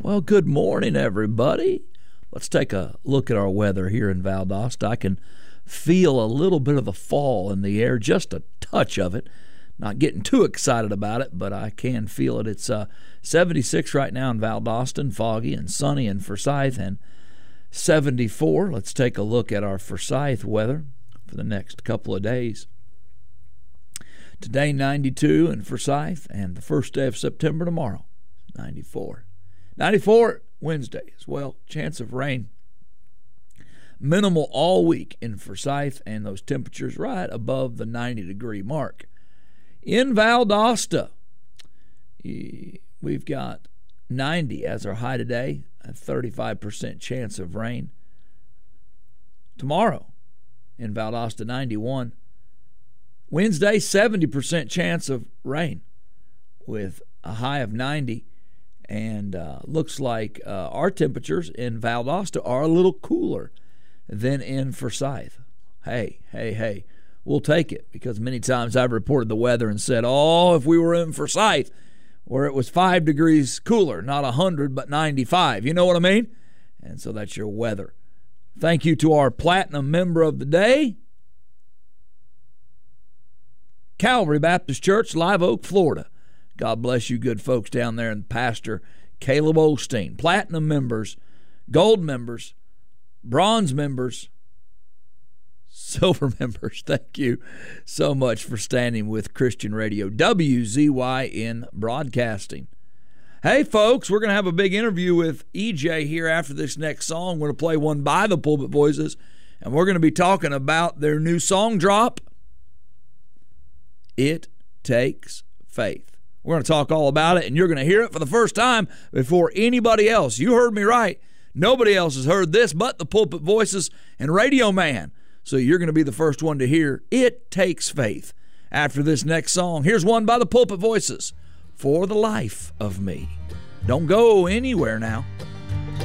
Well, good morning, everybody. Let's take a look at our weather here in Valdosta. I can feel a little bit of the fall in the air, just a touch of it. Not getting too excited about it, but I can feel it. It's 76 right now in Valdosta, and foggy and sunny in Forsyth, and 74. Let's take a look at our Forsyth weather for the next couple of days. Today, 92 in Forsyth, and the first day of September tomorrow, 94. 94 Wednesday as well. Chance of rain. Minimal all week in Forsyth, and those temperatures right above the 90-degree mark. In Valdosta, we've got 90 as our high today, a 35% chance of rain. Tomorrow in Valdosta, 91. Wednesday, 70% chance of rain with a high of 90. And looks like our temperatures in Valdosta are a little cooler than in Forsyth. Hey, we'll take it, because many times I've reported the weather and said, if we were in Forsyth where it was 5 degrees cooler, not 100 but 95. You know what I mean? And so that's your weather. Thank you to our platinum member of the day, Calvary Baptist Church, Live Oak, Florida. God bless you good folks down there, and Pastor Caleb Osteen. Platinum members, gold members, bronze members, silver members. Thank you so much for standing with Christian Radio, WZYN Broadcasting. Hey, folks, we're going to have a big interview with EJ here after this next song. We're going to play one by the Pulpit Voices, and we're going to be talking about their new song drop, It Takes Faith. We're going to talk all about it, and you're going to hear it for the first time before anybody else. You heard me right. Nobody else has heard this but the Pulpit Voices and Radio Man. So you're going to be the first one to hear It Takes Faith after this next song. Here's one by the Pulpit Voices, For the Life of Me. Don't go anywhere now.